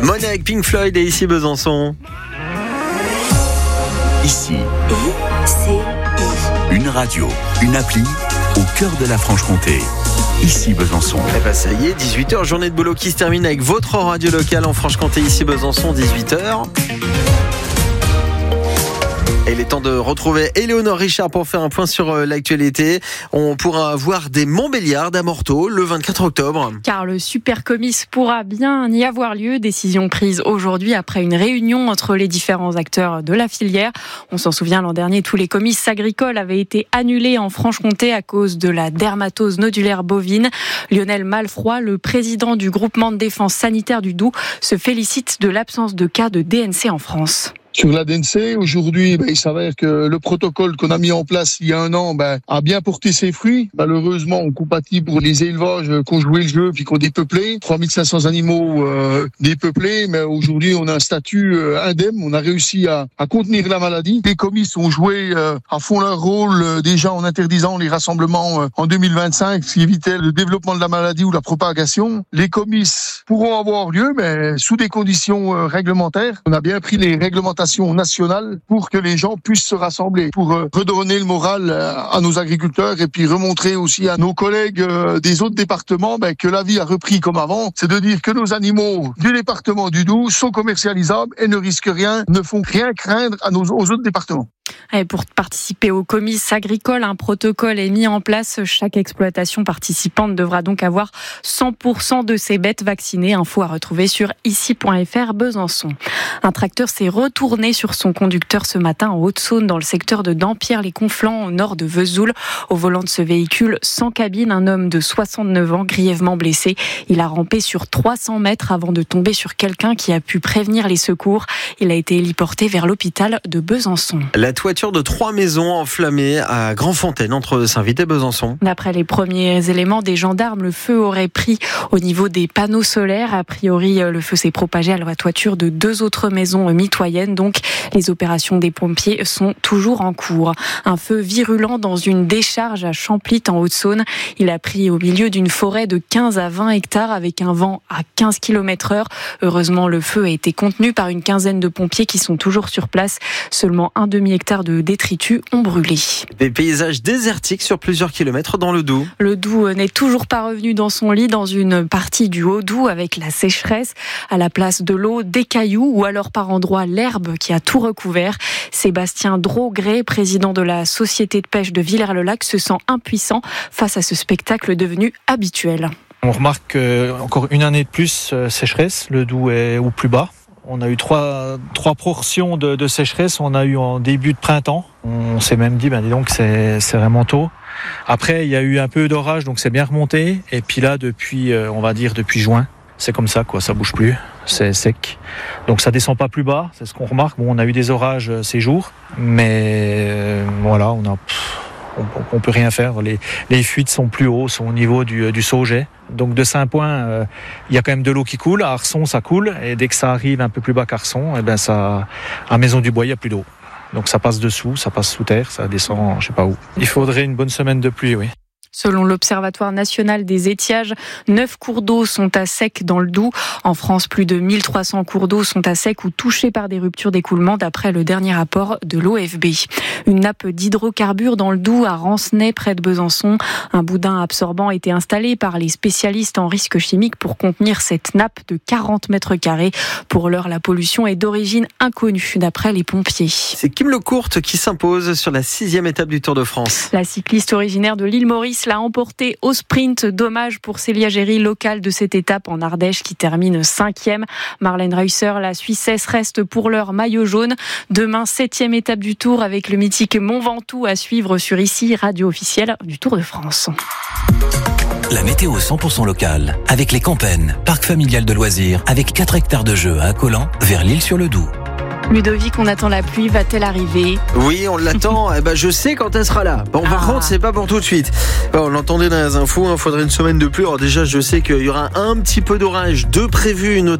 Monet avec Pink Floyd et ici Besançon. Ici, une radio, une appli au cœur de la Franche-Comté. Ici Besançon. Eh ben ça y est, 18h, journée de boulot qui se termine avec votre radio locale en Franche-Comté, ici Besançon, 18h. Et il est temps de retrouver Éléonore Richard pour faire un point sur l'actualité. On pourra voir des Montbéliardes à Morteau le 24 octobre. Car le Supercomice pourra bien y avoir lieu. Décision prise aujourd'hui après une réunion entre les différents acteurs de la filière. On s'en souvient, l'an dernier, tous les comices agricoles avaient été annulés en Franche-Comté à cause de la dermatose nodulaire bovine. Lionel Malfroy, le président du groupement de défense sanitaire du Doubs, se félicite de l'absence de cas de DNC en France. Sur la DNC, aujourd'hui, il s'avère que le protocole qu'on a mis en place il y a un an a bien porté ses fruits. Malheureusement, on compatit pour les élevages qui ont joué le jeu puis qui ont dépeuplé. 3500 animaux dépeuplés, mais aujourd'hui, on a un statut indemne. On a réussi à contenir la maladie. Les comices ont joué à fond leur rôle déjà en interdisant les rassemblements en 2025, ce qui évitait le développement de la maladie ou la propagation. Les comices pourront avoir lieu, mais sous des conditions réglementaires. On a bien pris les réglementations nationale pour que les gens puissent se rassembler, pour redonner le moral à nos agriculteurs et puis remontrer aussi à nos collègues des autres départements que la vie a repris comme avant. C'est de dire que nos animaux du département du Doubs sont commercialisables et ne risquent rien, ne font rien craindre aux autres départements. Et pour participer au comice agricole, un protocole est mis en place. Chaque exploitation participante devra donc avoir 100% de ses bêtes vaccinées. Info à retrouver sur ici.fr Besançon. Un tracteur s'est retourné sur son conducteur ce matin en Haute-Saône, dans le secteur de Dampierre-les-Conflans, au nord de Vesoul. Au volant de ce véhicule, sans cabine, un homme de 69 ans, grièvement blessé. Il a rampé sur 300 mètres avant de tomber sur quelqu'un qui a pu prévenir les secours. Il a été héliporté vers l'hôpital de Besançon. La toiture de 3 maisons enflammées à Grandfontaine, entre Saint-Vite et Besançon. D'après les premiers éléments des gendarmes, le feu aurait pris au niveau des panneaux solaires. A priori, le feu s'est propagé à la toiture de 2 autres maisons mitoyennes. Donc, les opérations des pompiers sont toujours en cours. Un feu virulent dans une décharge à Champlit en Haute-Saône. Il a pris au milieu d'une forêt de 15 à 20 hectares avec un vent à 15 km/h. Heureusement, le feu a été contenu par une quinzaine de pompiers qui sont toujours sur place. Seulement un demi-hectare de détritus ont brûlé. Des paysages désertiques sur plusieurs kilomètres dans le Doubs. Le Doubs n'est toujours pas revenu dans son lit dans une partie du Haut-Doubs avec la sécheresse. À la place de l'eau, des cailloux ou alors par endroits l'herbe qui a tout recouvert. Sébastien Drogré, président de la société de pêche de Villers-le-Lac, se sent impuissant face à ce spectacle devenu habituel. On remarque encore une année de plus sécheresse, le Doubs est au plus bas. On a eu trois portions de sécheresse. On a eu en début de printemps. On s'est même dit, dis donc, c'est vraiment tôt. Après, il y a eu un peu d'orage, donc c'est bien remonté. Et puis là, depuis juin, c'est comme ça, quoi. Ça bouge plus, c'est sec. Donc ça descend pas plus bas, c'est ce qu'on remarque. Bon, on a eu des orages ces jours, mais voilà, on peut rien faire. Les fuites sont plus hauts, sont au niveau du Sauget. Donc de Saint-Point, il y a quand même de l'eau qui coule. À Arson, ça coule. Et dès que ça arrive un peu plus bas qu'Arson, à Maison-du-Bois, il n'y a plus d'eau. Donc ça passe dessous, ça passe sous terre, ça descend, je sais pas où. Il faudrait une bonne semaine de pluie, oui. Selon l'Observatoire national des étiages, 9 cours d'eau sont à sec dans le Doubs. En France, plus de 1300 cours d'eau sont à sec ou touchés par des ruptures d'écoulement, d'après le dernier rapport de l'OFB. Une nappe d'hydrocarbures dans le Doubs, à Rancenay, près de Besançon. Un boudin absorbant a été installé par les spécialistes en risques chimiques pour contenir cette nappe de 40 mètres carrés. Pour l'heure, la pollution est d'origine inconnue, d'après les pompiers. C'est Kim Lecourte qui s'impose sur la 6e étape du Tour de France. La cycliste originaire de l'île Maurice l'a emporté au sprint. Dommage pour Célia Géry, locale de cette étape en Ardèche, qui termine 5e. Marlène Reusser, la Suissesse, reste pour l'heure maillot jaune. Demain, 7e étape du Tour avec le mythique Mont Ventoux à suivre sur ici, radio officielle du Tour de France. La météo 100% locale avec les Campennes, parc familial de loisirs avec 4 hectares de jeux à Accolan vers l'Île-sur-le-Doubs. Ludovic, on attend la pluie, va-t-elle arriver ? Oui, on l'attend. Je sais quand elle sera là. Par contre, c'est pas pour tout de suite. On l'entendait dans les infos, il faudrait une semaine de pluie. Alors déjà, je sais qu'il y aura un petit peu d'orage de prévu, notamment